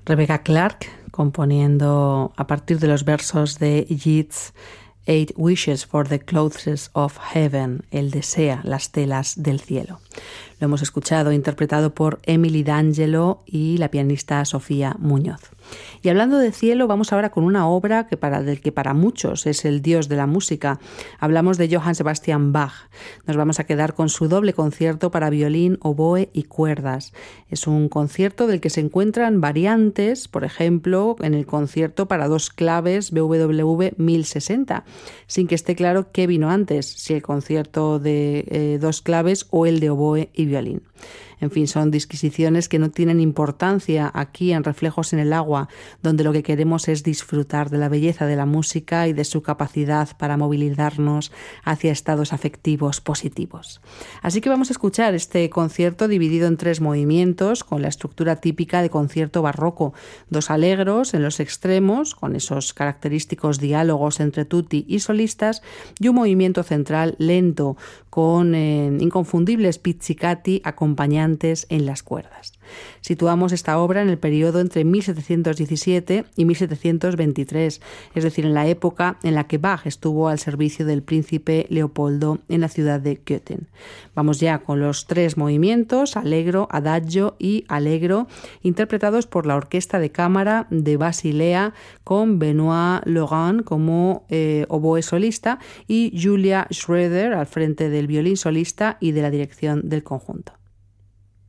Rebecca Clark componiendo a partir de los versos de Yeats 8 Wishes for the Clothes of Heaven, Él desea las telas del cielo. Lo hemos escuchado interpretado por Emily D'Angelo y la pianista Sofía Muñoz. Y hablando de cielo, vamos ahora con una obra del que para muchos es el dios de la música. Hablamos de Johann Sebastian Bach. Nos vamos a quedar con su doble concierto para violín, oboe y cuerdas. Es un concierto del que se encuentran variantes, por ejemplo, en el concierto para dos claves BWV 1060, sin que esté claro qué vino antes, si el concierto de dos claves o el de oboe y violín. En fin, son disquisiciones que no tienen importancia aquí en Reflejos en el Agua, donde lo que queremos es disfrutar de la belleza de la música y de su capacidad para movilizarnos hacia estados afectivos positivos. Así que vamos a escuchar este concierto dividido en 3 movimientos con la estructura típica de concierto barroco, 2 allegros en los extremos, con esos característicos diálogos entre tutti y solistas, y un movimiento central lento con inconfundibles pizzicati acompañantes en las cuerdas. Situamos esta obra en el periodo entre 1717 y 1723, es decir, en la época en la que Bach estuvo al servicio del príncipe Leopoldo en la ciudad de Köthen. Vamos ya con los 3 movimientos, allegro, adagio y allegro, interpretados por la Orquesta de Cámara de Basilea con Benoît Laurent como oboe solista y Julia Schroeder al frente del violín solista y de la dirección del conjunto.